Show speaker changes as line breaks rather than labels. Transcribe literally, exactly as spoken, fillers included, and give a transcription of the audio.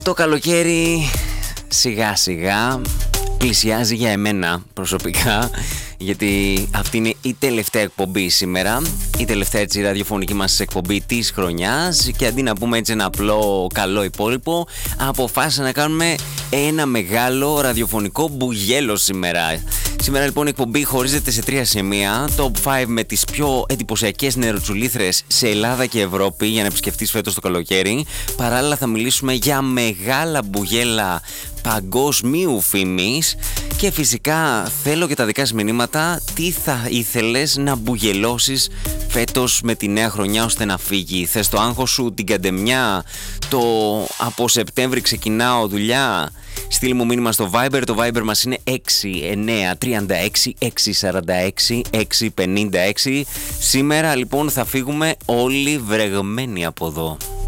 Το καλοκαίρι σιγά σιγά πλησιάζει για εμένα προσωπικά, γιατί αυτή είναι η τελευταία εκπομπή σήμερα, η τελευταία έτσι ραδιοφωνική μας εκπομπή της χρονιάς, και αντί να πούμε έτσι ένα απλό καλό υπόλοιπο, αποφάσισα να κάνουμε ένα μεγάλο ραδιοφωνικό μπουγέλο σήμερα. Σήμερα λοιπόν η εκπομπή χωρίζεται σε τρία σημεία: Top πέντε με τις πιο εντυπωσιακές νεροτσουλήθρες σε Ελλάδα και Ευρώπη για να επισκεφτείς φέτος το καλοκαίρι. Παράλληλα θα μιλήσουμε για μεγάλα μπουγέλα παγκόσμιου φήμης, και φυσικά θέλω και τα δικά σας μηνύματα. Τι θα ήθελες να μπουγελώσεις φέτος με τη νέα χρονιά ώστε να φύγει? Θες το άγχος σου, την καντεμιά, το από Σεπτέμβρη ξεκινάω δουλειά? Στείλ μου μήνυμα στο Viber. Το Viber μας είναι έξι εννιά τρία έξι έξι τέσσερα έξι έξι πέντε έξι. Σήμερα λοιπόν θα φύγουμε όλοι βρεγμένοι από εδώ.